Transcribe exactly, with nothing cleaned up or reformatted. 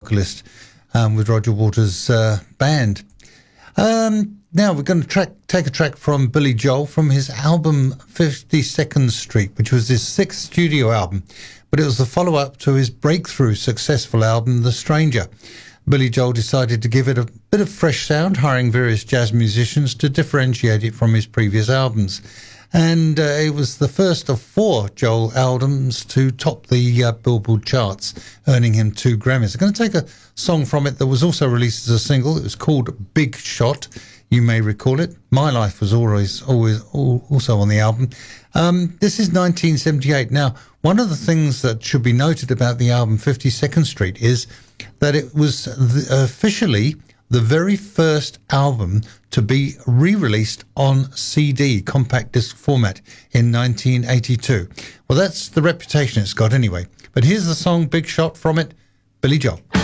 vocalist um, with Roger Waters' uh, band. Um, now we're going to track, take a track from Billy Joel from his album fifty-second Street, which was his sixth studio album, but it was the follow-up to his breakthrough successful album, The Stranger. Billy Joel decided to give it a bit of fresh sound, hiring various jazz musicians to differentiate it from his previous albums. And uh, it was the first of four Joel albums to top the uh, Billboard charts, earning him two Grammys. I'm going to take a song from it that was also released as a single. It was called Big Shot. You may recall it. My Life was always, always also on the album. Um, this is nineteen seventy-eight. Now, one of the things that should be noted about the album fifty-second Street is that it was the, officially the very first album to be re-released on C D, compact disc format, in nineteen eighty-two. Well, that's the reputation it's got anyway. But here's the song Big Shot from it, Billy Joel.